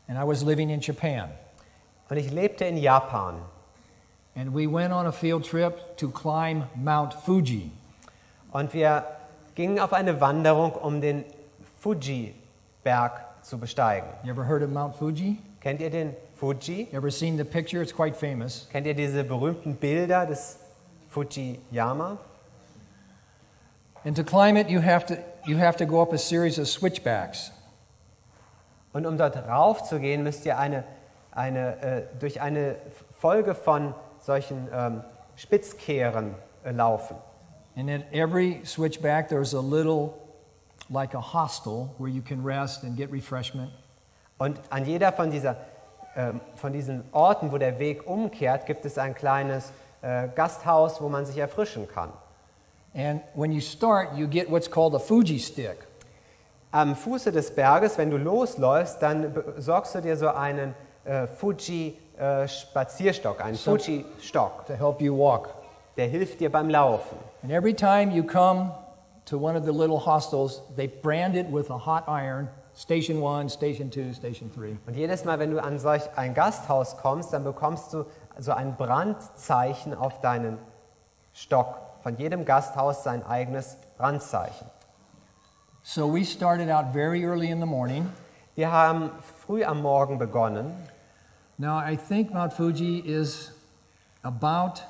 And I was living in Japan. Und ich lebte in Japan. And we went on a field trip to climb Mount Fuji. Und wir gingen auf eine Wanderung, um den Fuji-Berg zu besteigen. You ever heard of Mount Fuji? Kennt ihr den Fuji? You ever seen the picture? It's quite famous. Kennt ihr diese berühmten Bilder des Fujiyama? And to climb it, you have to go up a series of switchbacks. Und um dort raufzugehen, müsst ihr durch eine Folge von solchen Spitzkehren laufen. And at every switchback, there's a little, like a hostel, where you can rest and get refreshment. Und an jeder von diesen Orten, wo der Weg umkehrt, gibt es ein kleines Gasthaus, wo man sich erfrischen kann. And when you start, you get what's called a Fuji stick. Am Fuße des Berges, wenn du losläufst, dann besorgst du dir so einen Fuji-Spazierstock, einen Fuji-Stock. To help you walk. Der hilft dir beim Laufen. And every time you come to one of the little hostels, they brand it with a hot iron, Station 1, Station 2, Station 3. Und jedes Mal, wenn du an solch ein Gasthaus kommst, dann bekommst du so ein Brandzeichen auf deinen Stock. Von jedem Gasthaus sein eigenes Brandzeichen. So we started out very early in the morning. Wir haben früh am Morgen begonnen. Now I think Mount Fuji is about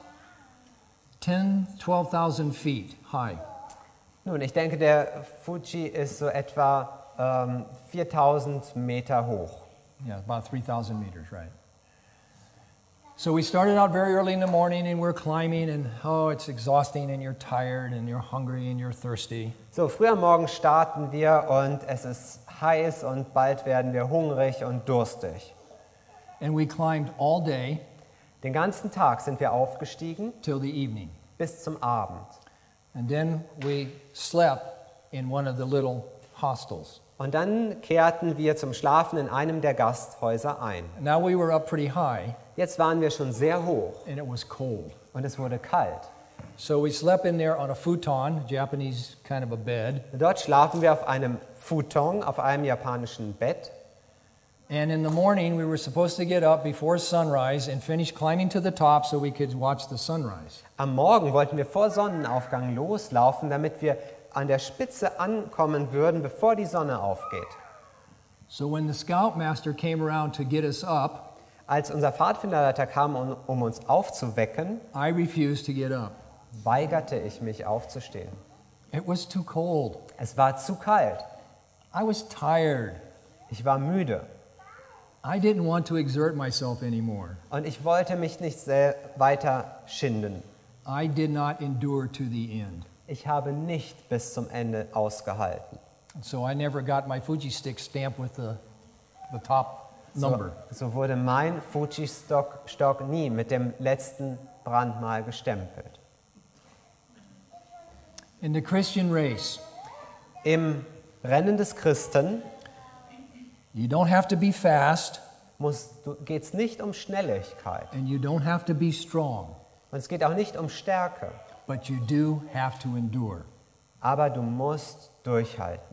12,000 feet high. Nun, ich denke, der Fuji ist so etwa 4.000 Meter hoch. Yeah, about 3,000 meters, right. So we started out very early in the morning and we're climbing and it's exhausting and you're tired and you're hungry and you're thirsty. So, früh am Morgen starten wir und es ist heiß und bald werden wir hungrig und durstig. And we climbed all day Den ganzen Tag sind wir aufgestiegen till the evening. bis zum Abend. And then we slept in one of the little hostels. Und dann kehrten wir zum Schlafen in einem der Gasthäuser ein. Now we were up pretty high Jetzt waren wir schon sehr hoch and it was cold. und es wurde kalt. So we slept in there on a futon, Japanese kind of a bed. Dort schlafen wir auf einem Futon, auf einem japanischen Bett. And in the morning we were supposed to get up before sunrise and finish climbing to the top so we could watch the sunrise. Am Morgen wollten wir vor Sonnenaufgang loslaufen, damit wir an der Spitze ankommen würden, bevor die Sonne aufgeht. So when the scoutmaster came around to get us up, Als unser Pfadfinderleiter kam, um uns aufzuwecken, I refused to get up. weigerte ich mich aufzustehen. It was too cold. Es war zu kalt. I was tired. Ich war müde I didn't want to exert myself anymore. und ich wollte mich nicht weiter schinden. I did not endure to the end. Ich habe nicht bis zum Ende ausgehalten. And so I never got my Fuji stick stamped with the top number. So wurde mein Fuji-Stock nie mit dem letzten Brandmal gestempelt. In the Christian race, Im Rennen des Christen you don't have to be fast geht es nicht um Schnelligkeit and you don't have to be strong, und es geht auch nicht um Stärke, but you do have to endure. aber du musst durchhalten.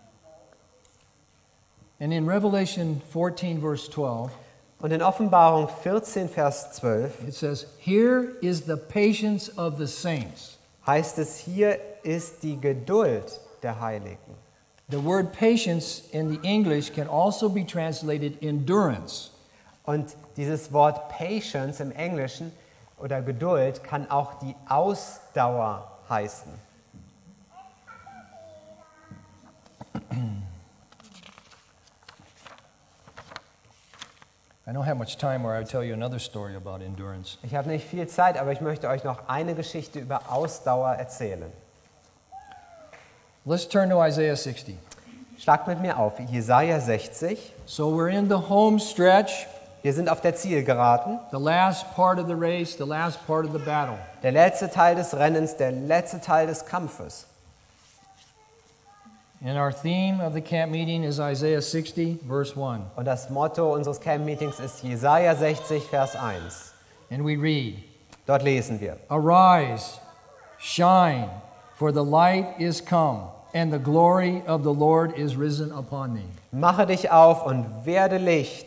And in Revelation 14, verse 12, Und in Offenbarung 14, Vers 12 it says, "Here is the patience of the saints." heißt es, hier ist die Geduld der Heiligen. The word patience in the English can also be translated endurance. Und dieses Wort Patience im Englischen oder Geduld kann auch die Ausdauer heißen. I don't have much time where I would tell you another story about endurance. Ich habe nicht viel Zeit, aber ich möchte euch noch eine Geschichte über Ausdauer erzählen. Let's turn to Isaiah 60. Schlagt mit mir auf, Jesaja 60. So we're in the home stretch, Wir sind auf der Zielgeraden. the last part of the race, the last part of the battle. Der letzte Teil des Rennens, der letzte Teil des Kampfes. And our theme of the camp meeting is Isaiah 60, verse 1. Und das Motto unseres Camp-Meetings ist Jesaja 60, Vers 1. And we read, Dort lesen wir. "Arise, shine, for the light is come, and the glory of the Lord is risen upon thee." Mache dich auf und werde Licht,